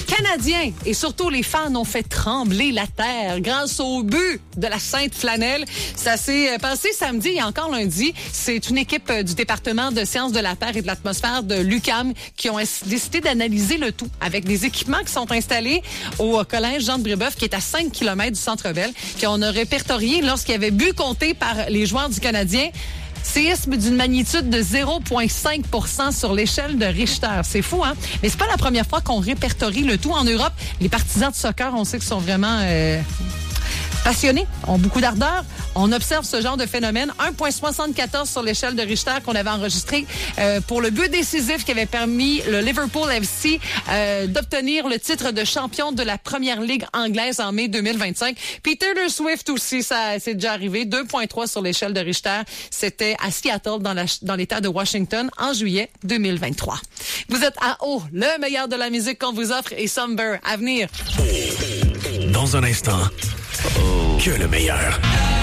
Canadiens et surtout les fans ont fait trembler la terre grâce au but de la Sainte Flanelle. Ça s'est passé samedi et encore lundi. C'est une équipe du département de sciences de la Terre et de l'atmosphère de l'UQAM qui ont décidé d'analyser le tout avec des équipements qui sont installés au collège Jean de Brébeuf qui est à 5 km du Centre Bell, qu'on a répertorié lorsqu'il y avait but compté par les joueurs du Canadien. Séisme d'une magnitude de 0,5 sur l'échelle de Richter. C'est fou, hein? Mais c'est pas la première fois qu'on répertorie le tout en Europe. Les partisans de soccer, on sait qu'ils sont vraiment passionnés, ont beaucoup d'ardeur. On observe ce genre de phénomène. 1,74 sur l'échelle de Richter qu'on avait enregistré pour le but décisif qui avait permis le Liverpool FC d'obtenir le titre de champion de la Première Ligue anglaise en mai 2025. Puis Taylor Swift aussi, ça c'est déjà arrivé. 2,3 sur l'échelle de Richter. C'était à Seattle, dans l'État de Washington, en juillet 2023. Vous êtes à haut, le meilleur de la musique qu'on vous offre et Somber à venir. Dans un instant, que le meilleur.